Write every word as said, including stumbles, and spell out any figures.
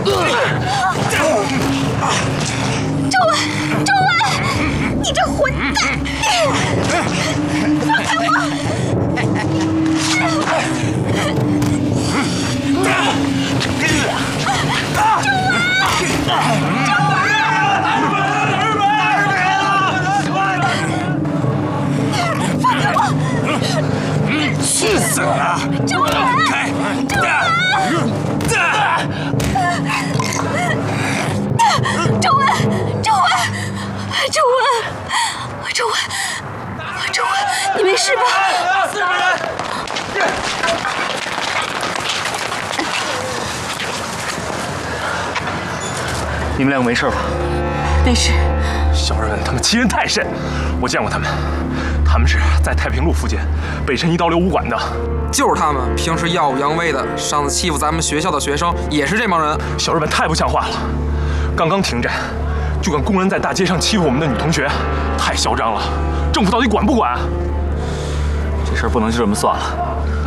周文，周文，你这混蛋！放开我！周文，周文！放开我！ 气死了！ 周文， 开！ 周文！周文，周文，周文，周文，周文，你没事吧？ 打死你们！ 你们两个没事吧？ 没事。 小日本他们欺人太甚，我见过他们，他们是在太平路附近北辰一刀流武馆的。 就是他们，平时耀武扬威的，上次欺负咱们学校的学生也是这帮人。 小日本太不像话了，刚刚停战，就敢公然在大街上欺负我们的女同学，太嚣张了！政府到底管不管？ 这事儿不能就这么算了。